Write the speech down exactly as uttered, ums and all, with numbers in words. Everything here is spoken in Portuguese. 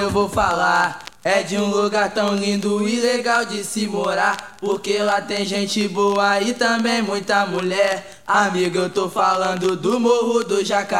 Eu vou falar, é de um lugar tão lindo e legal de se morar, porque lá tem gente boa e também muita mulher. Amigo, eu tô falando do Morro do Jacaré.